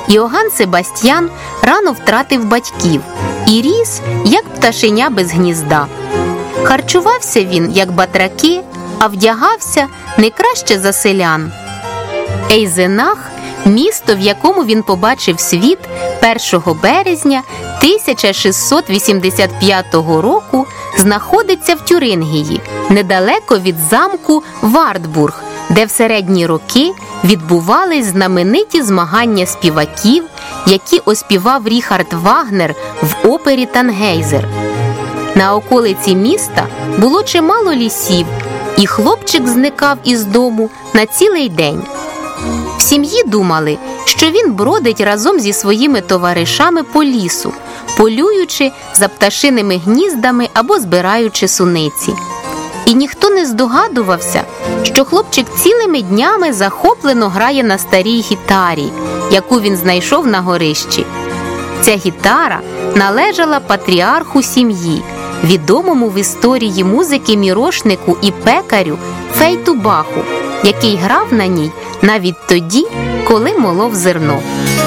Іоганн Себастьян рано втратив батьків і ріс, як пташеня без гнізда. Харчувався він, як батраки, а вдягався не краще за селян. Ейзенах – місто, в якому він побачив світ 1 березня 1685 року, знаходиться в Тюрингії, недалеко від замку Вартбург, де в середні роки відбувались знамениті змагання співаків, які оспівав Ріхард Вагнер в опері «Тангейзер». На околиці міста було чимало лісів, і хлопчик зникав із дому на цілий день. В сім'ї думали, що він бродить разом зі своїми товаришами по лісу, полюючи за пташиними гніздами або збираючи суниці. І ніхто не здогадувався, що хлопчик цілими днями захоплено грає на старій гітарі, яку він знайшов на горищі. Ця гітара належала патріарху сім'ї, відомому в історії музики мірошнику і пекарю Фейту Баху, який грав на ній навіть тоді, коли молов зерно.